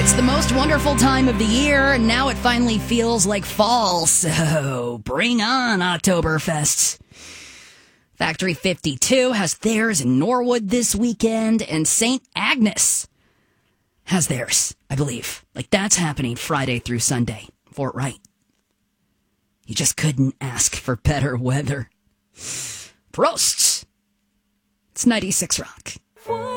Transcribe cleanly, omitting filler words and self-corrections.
It's the most wonderful time of the year, and now it finally feels like fall, so bring on Oktoberfest. Factory 52 has theirs in Norwood this weekend, and St. Agnes has theirs, I believe. Like, that's happening Friday through Sunday. Fort Wright. You just couldn't ask for better weather. Prosts! It's 96 Rock.